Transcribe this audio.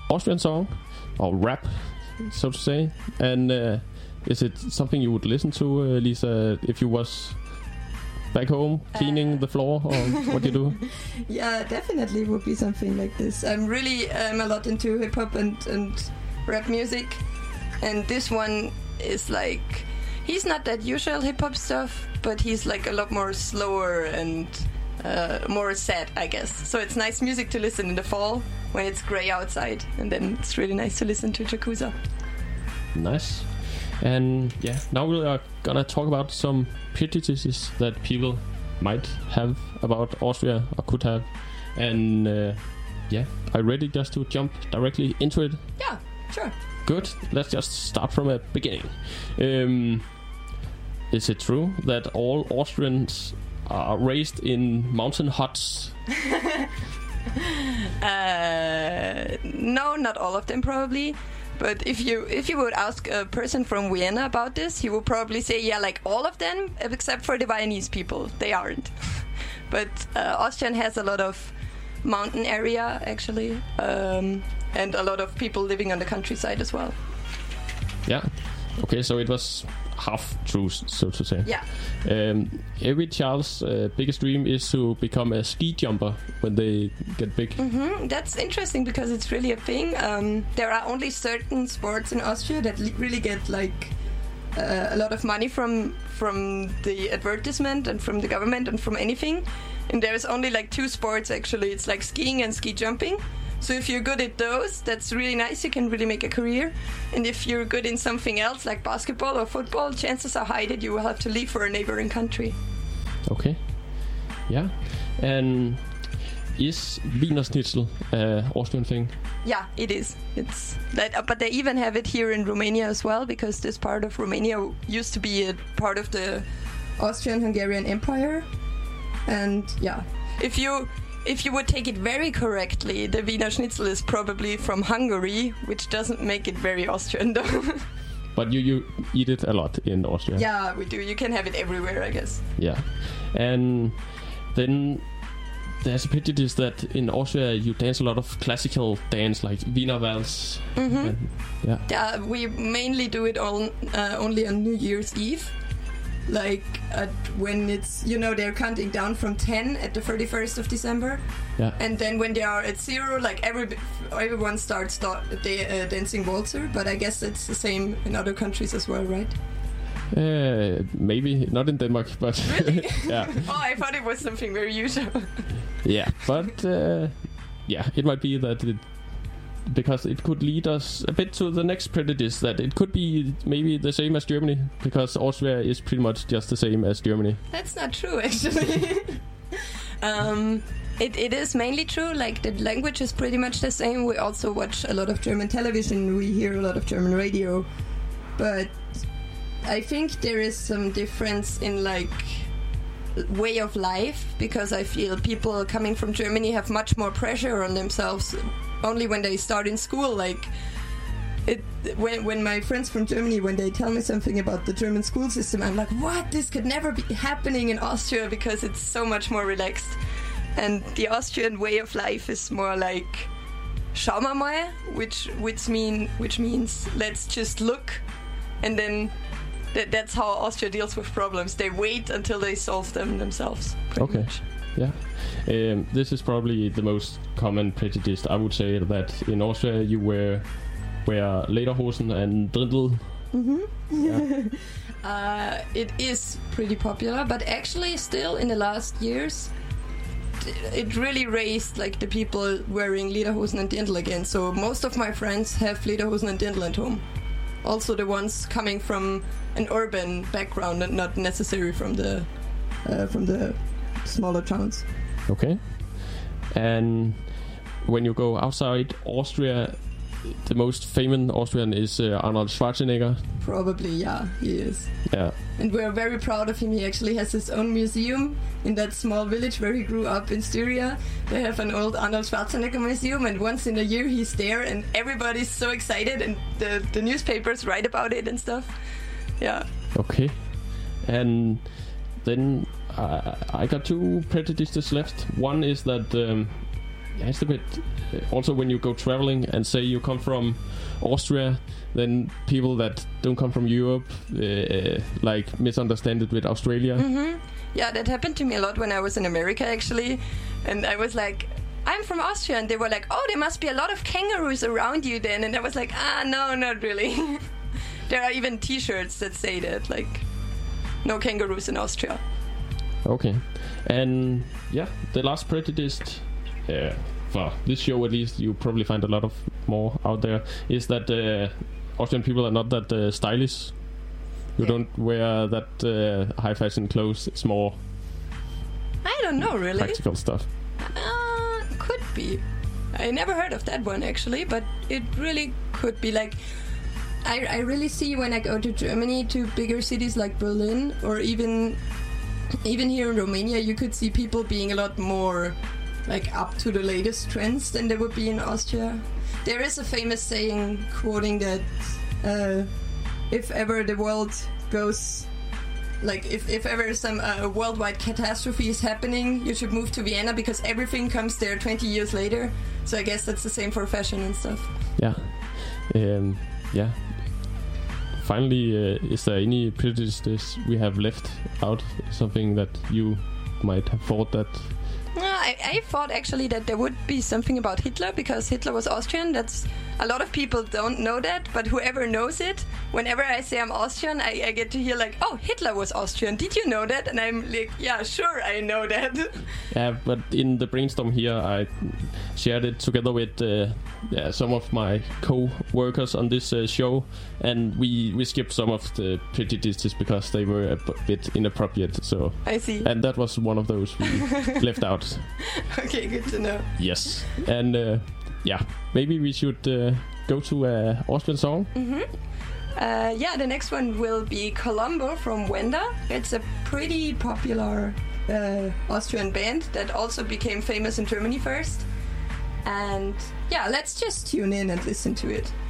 Austrian song or rap, so to say. And is it something you would listen to, Lisa, if you was back home cleaning the floor, or what you do? Yeah, definitely would be something like this. I'm really a lot into hip hop and rap music, and this one is like, he's not that usual hip hop stuff, but he's like a lot more slower and more sad, I guess. So it's nice music to listen in the fall when it's grey outside, and then it's really nice to listen to Jacuza. Nice. And yeah, now we are gonna talk about some prejudices that people might have about Austria or could have. And yeah, are you ready just to jump directly into it? Yeah, sure. Good. Let's just start from a beginning. Is it true that all Austrians are raised in mountain huts? No, not all of them probably. But if you would ask a person from Vienna about this, he would probably say, yeah, like all of them, except for the Viennese people. They aren't. But Austrian has a lot of mountain area, actually, and a lot of people living on the countryside as well. Yeah. Okay, so it was half true, so to say. Yeah. Every child's biggest dream is to become a ski jumper when they get big. Mm-hmm. That's interesting because it's really a thing. There are only certain sports in Austria that really get like a lot of money from the advertisement and from the government and from anything. And there's only like 2 sports actually. It's like skiing and ski jumping. So if you're good at those, that's really nice. You can really make a career. And if you're good in something else, like basketball or football, chances are high that you will have to leave for a neighboring country. Okay. Yeah. And is Wiener Schnitzel an Austrian thing? Yeah, it is. It's that, but they even have it here in Romania as well, because this part of Romania used to be a part of the Austrian-Hungarian Empire. And yeah, if you would take it very correctly, the Wiener Schnitzel is probably from Hungary, which doesn't make it very Austrian though. But you eat it a lot in Austria. Yeah, we do. You can have it everywhere, I guess. Yeah. And then there's a prejudice that in Austria you dance a lot of classical dance like Wiener Waltz. Mm-hmm. Yeah. We mainly do it only on New Year's Eve. Like when it's, they're counting down from 10 at the 31st of December. Yeah. And then when they are at 0, like everyone starts dancing waltzer. But I guess it's the same in other countries as well, right? Maybe not in Denmark, but really? Yeah. Oh, I thought it was something very usual. Yeah, but yeah, it might be that because it could lead us a bit to the next prejudice that it could be maybe the same as Germany, because Austria is pretty much just the same as Germany. That's not true, actually. It is mainly true. Like, the language is pretty much the same. We also watch a lot of German television. We hear a lot of German radio. But I think there is some difference in, like, way of life, because I feel people coming from Germany have much more pressure on themselves only when they start in school. Like, when my friends from Germany, when they tell me something about the German school system, I'm like, what? This could never be happening in Austria, because it's so much more relaxed. And the Austrian way of life is more like schauen wir mal, which means let's just look, and then that's how Austria deals with problems. They wait until they solve them themselves. Okay. Much. Yeah. This is probably the most common prejudice. I would say that in Austria you wear lederhosen and Dirndl. Mm-hmm. Yeah. It is pretty popular, but actually still in the last years it really raised, like, the people wearing lederhosen and Dirndl again. So most of my friends have lederhosen and Dirndl at home. Also the ones coming from an urban background and not necessarily from the smaller towns. Okay. And when you go outside Austria, the most famous Austrian is Arnold Schwarzenegger. Probably, yeah, he is. Yeah. And we're very proud of him. He actually has his own museum in that small village where he grew up in Styria. They have an old Arnold Schwarzenegger museum, and once in a year he's there, and everybody's so excited, and the newspapers write about it and stuff. Yeah. Okay. And then I got 2 prejudices left. One is that yeah, it's a bit. Also, when you go traveling and say you come from Austria, then people that don't come from Europe like misunderstand it with Australia. Yeah, that happened to me a lot when I was in America, actually. And I was like, I'm from Austria. And they were like, oh, there must be a lot of kangaroos around you then. And I was like, no, not really. There are even T-shirts that say that, like, no kangaroos in Austria. Okay. And yeah, the last prejudice, for this show at least, you probably find a lot of more out there, is that Austrian people are not that stylish. You don't wear that high fashion clothes. It's more, I don't know, really. practical stuff. Could be. I never heard of that one, actually, but it really could be. Like, I really see when I go to Germany, to bigger cities like Berlin, or even here in Romania, you could see people being a lot more like up to the latest trends than they would be in Austria. There is a famous saying quoting that if ever the world goes, like if ever some worldwide catastrophe is happening, you should move to Vienna because everything comes there 20 years later. So I guess that's the same for fashion and stuff. Yeah. Yeah. Finally, is there any prejudices we have left out? Something that you might have thought that... I thought actually that there would be something about Hitler, because Hitler was Austrian. That's a lot of people don't know that, but whoever knows it, whenever I say I'm Austrian, I get to hear like, oh, Hitler was Austrian. Did you know that? And I'm like, yeah, sure, I know that. Yeah, but in the brainstorm here, I shared it together with some of my co-workers on this show, and we skipped some of the prejudices because they were a bit inappropriate. So I see. And that was one of those we left out. Okay, good to know. Yes. And yeah, maybe we should go to an Austrian song. Yeah, the next one will be Colombo from Wenda. It's a pretty popular Austrian band that also became famous in Germany first. And yeah, let's just tune in and listen to it.